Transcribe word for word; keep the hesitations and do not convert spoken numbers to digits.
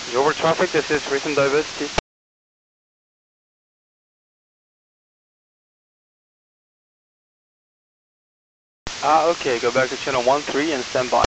Over traffic, this is recent diversity. Ah, okay, go back to channel one three and stand by.